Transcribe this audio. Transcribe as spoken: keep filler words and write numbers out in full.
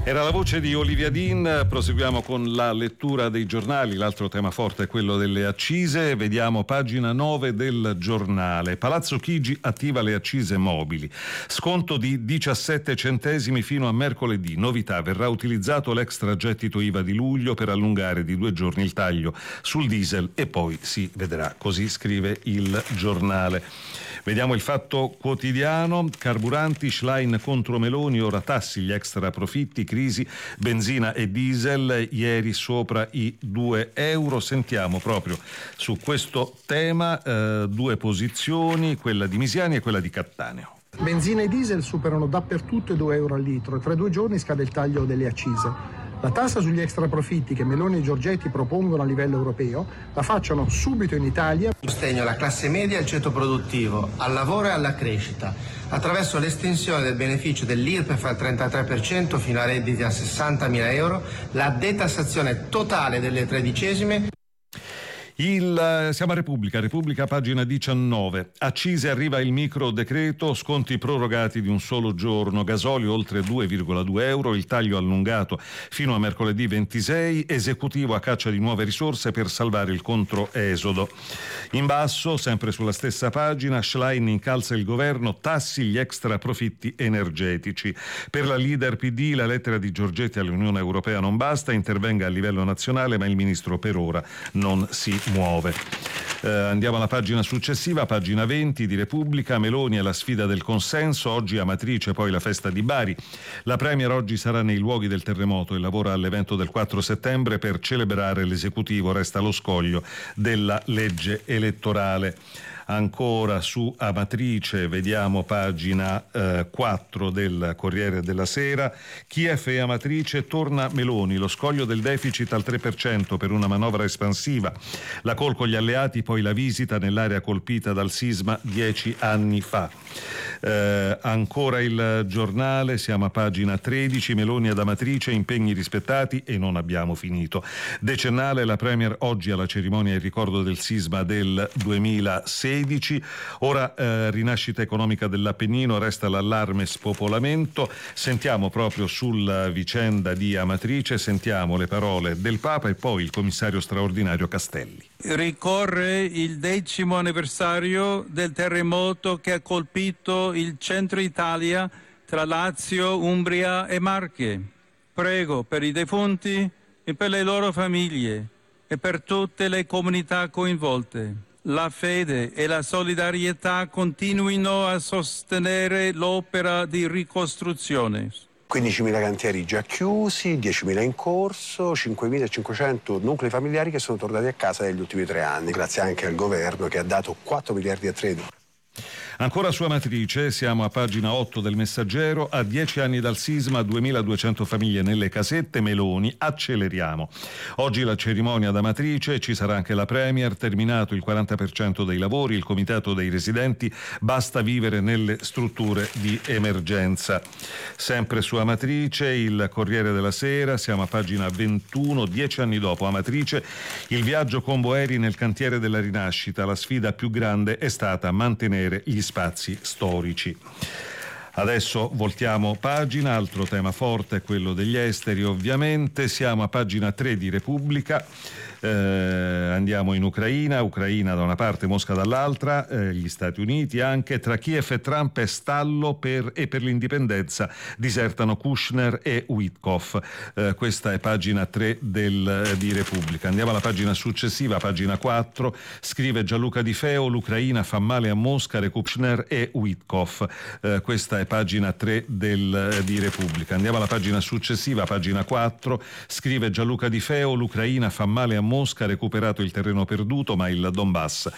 Era la voce di Olivia Dean. Proseguiamo con la lettura dei giornali. L'altro tema forte è quello delle accise. Vediamo pagina nove del giornale. Palazzo Chigi attiva le accise mobili. Sconto di diciassette centesimi fino a mercoledì. Novità: verrà utilizzato l'extragettito I V A di luglio per allungare di due giorni il taglio sul diesel e poi si vedrà. Così scrive il giornale. Vediamo il Fatto Quotidiano. Carburanti, Schlein contro Meloni, ora tassi gli extra profitti, crisi, benzina e diesel, ieri sopra i due euro. Sentiamo proprio su questo tema eh, due posizioni, quella di Misiani e quella di Cattaneo. Benzina e diesel superano dappertutto i due euro al litro e tra due giorni scade il taglio delle accise. La tassa sugli extra profitti che Meloni e Giorgetti propongono a livello europeo la facciano subito in Italia. Sostegno alla classe media e al ceto produttivo, al lavoro e alla crescita, attraverso l'estensione del beneficio dell'I R P E F al trentatré per cento fino a redditi a sessantamila euro, la detassazione totale delle tredicesime. Il, siamo a Repubblica, Repubblica pagina diciannove. Accise, arriva il micro decreto, sconti prorogati di un solo giorno, gasolio oltre due virgola due euro, il taglio allungato fino a mercoledì ventisei, esecutivo a caccia di nuove risorse per salvare il controesodo. In basso, sempre sulla stessa pagina, Schlein incalza il governo, tassi gli extra profitti energetici. Per la leader P D la lettera di Giorgetti all'Unione Europea non basta, intervenga a livello nazionale, ma il ministro per ora non si muove. Eh, andiamo alla pagina successiva, pagina venti di Repubblica. Meloni è la sfida del consenso, oggi Amatrice, poi la festa di Bari. La Premier oggi sarà nei luoghi del terremoto e lavora all'evento del quattro settembre per celebrare l'esecutivo, resta lo scoglio della legge elettorale. Ancora su Amatrice vediamo pagina eh, quattro del Corriere della Sera. Kiev e Amatrice, torna Meloni, lo scoglio del deficit al tre per cento per una manovra espansiva. La call con gli alleati, poi la visita nell'area colpita dal sisma dieci anni fa. Eh, ancora il giornale, siamo a pagina tredici, Meloni ad Amatrice, impegni rispettati e non abbiamo finito. Decennale, la Premier oggi alla cerimonia in ricordo del sisma del duemilasedici. Ora eh, rinascita economica dell'Appennino, resta l'allarme spopolamento. Sentiamo proprio sulla vicenda di Amatrice, sentiamo le parole del Papa e poi il commissario straordinario Castelli. Ricorre il decimo anniversario del terremoto che ha colpito il centro Italia tra Lazio, Umbria e Marche. Prego per i defunti e per le loro famiglie e per tutte le comunità coinvolte. La fede e la solidarietà continuino a sostenere l'opera di ricostruzione. quindicimila cantieri già chiusi, diecimila in corso, cinquemilacinquecento nuclei familiari che sono tornati a casa negli ultimi tre anni, grazie anche al governo che ha dato quattro miliardi e tre. Ancora su Amatrice, siamo a pagina otto del Messaggero. A dieci anni dal sisma, duemiladuecento famiglie nelle casette, Meloni, acceleriamo. Oggi la cerimonia ad Amatrice, ci sarà anche la Premier, terminato il quaranta per cento dei lavori, il comitato dei residenti, basta vivere nelle strutture di emergenza. Sempre su Amatrice, il Corriere della Sera, siamo a pagina ventuno, dieci anni dopo Amatrice, il viaggio combo aerei nel cantiere della rinascita, la sfida più grande è stata mantenere gli spazi storici. Adesso voltiamo pagina, altro tema forte è quello degli esteri, ovviamente. Siamo a pagina tre di Repubblica. Eh, andiamo in Ucraina, Ucraina da una parte, Mosca dall'altra, eh, gli Stati Uniti anche. Tra Kiev e Trump è stallo per, e per l'indipendenza disertano Kushner e Witkoff. Eh, questa è pagina tre del, di Repubblica. Andiamo alla pagina successiva, pagina quattro. Scrive Gianluca Di Feo, l'Ucraina fa male a Mosca, Kushner e Witkoff. Eh, questa è pagina tre del, di Repubblica. Andiamo alla pagina successiva, pagina quattro. Scrive Gianluca Di Feo, l'Ucraina fa male a Mosca, recuperato il terreno perduto, ma il Donbass